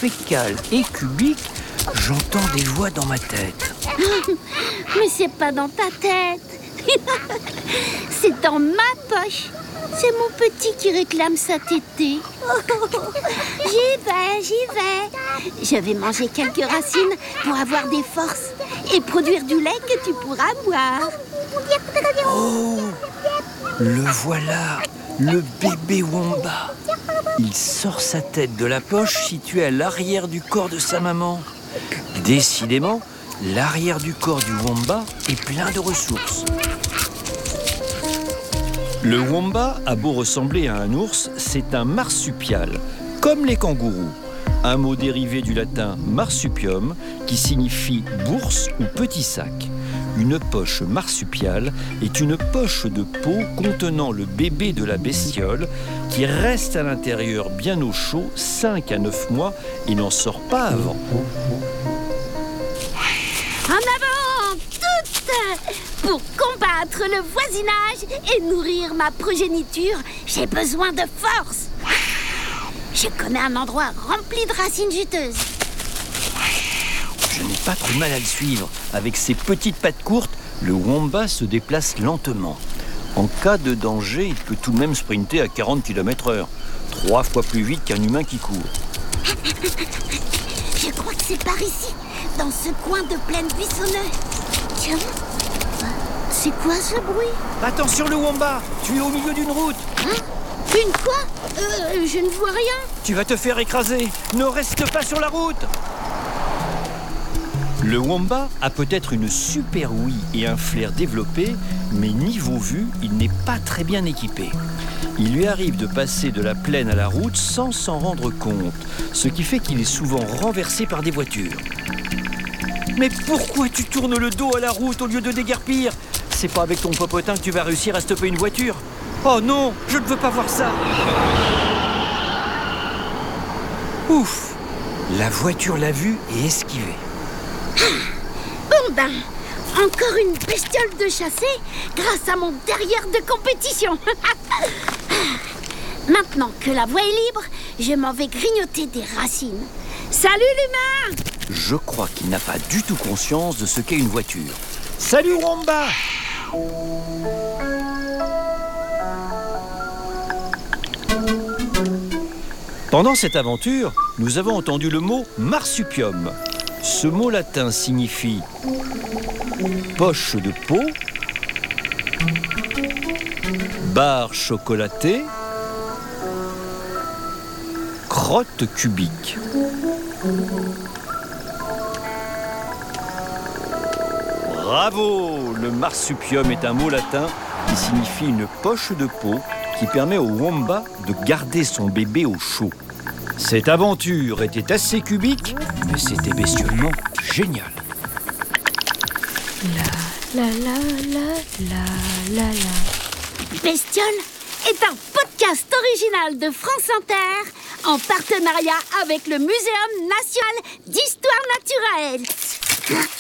fécale et cubique, j'entends des voix dans ma tête. Mais c'est pas dans ta tête. C'est dans ma poche. C'est mon petit qui réclame sa tétée. J'y vais. Je vais manger quelques racines pour avoir des forces et produire du lait que tu pourras boire. Oh, le voilà, le bébé Womba. Il sort sa tête de la poche située à l'arrière du corps de sa maman. Décidément, l'arrière du corps du Womba est plein de ressources. Le Womba a beau ressembler à un ours, c'est un marsupial, comme les kangourous. Un mot dérivé du latin marsupium, qui signifie bourse ou petit sac. Une poche marsupiale est une poche de peau contenant le bébé de la bestiole qui reste à l'intérieur bien au chaud 5 à 9 mois et n'en sort pas avant. En avant, toutes! Pour combattre le voisinage et nourrir ma progéniture, j'ai besoin de force. Je connais un endroit rempli de racines juteuses. Je n'ai pas trop mal à le suivre. Avec ses petites pattes courtes, le Womba se déplace lentement. En cas de danger, il peut tout de même sprinter à 40 km/h. 3 fois plus vite qu'un humain qui court. Je crois que c'est par ici, dans ce coin de plaine buissonneuse. Tiens, c'est quoi ce bruit? Attention le Womba, tu es au milieu d'une route. Hein? Une quoi? Je ne vois rien. Tu vas te faire écraser. Ne reste pas sur la route. Le Womba a peut-être une super ouïe et un flair développé, mais niveau vue, il n'est pas très bien équipé. Il lui arrive de passer de la plaine à la route sans s'en rendre compte, ce qui fait qu'il est souvent renversé par des voitures. Mais pourquoi tu tournes le dos à la route au lieu de déguerpir? C'est pas avec ton popotin que tu vas réussir à stopper une voiture. Oh non, je ne veux pas voir ça. Ouf, la voiture l'a vu et esquivé. Bon ben, encore une bestiole de chassé grâce à mon derrière de compétition. Maintenant que la voie est libre, je m'en vais grignoter des racines. Salut l'humain! Je crois qu'il n'a pas du tout conscience de ce qu'est une voiture. Salut Womba! Pendant cette aventure, nous avons entendu le mot marsupium. Ce mot latin signifie poche de peau, barre chocolatée, crotte cubique. Bravo! Le marsupium est un mot latin qui signifie une poche de peau qui permet au Womba de garder son bébé au chaud. Cette aventure était assez cubique, mais c'était bestiolement génial. La la la la la la. Bestiole est un podcast original de France Inter en partenariat avec le Muséum national d'histoire naturelle.